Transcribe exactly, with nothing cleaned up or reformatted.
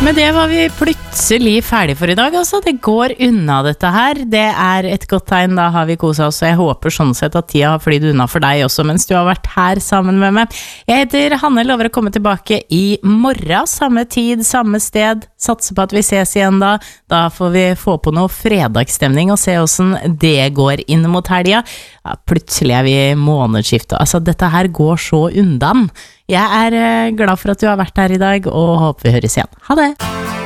Men det var vi plutselig ferdig for i dag, altså. Det går unna dette her. Det er et godt tegn, da har vi koset oss, og jeg håper sånn sett at tida har flydd unna for deg også, mens du har vært her sammen med meg. Jeg heter Hanne, lover å komme tilbake i morgen, samme tid, samme sted. Satser på at vi ses igjen da. Da får vi få på noe fredagsstemning og se hvordan det går inn mot helga. Ja, plutselig er vi i månedsskiftet. Altså, dette her går så undan. Jeg er glad for at du har vært her i dag, og håper vi høres igjen. Ha det!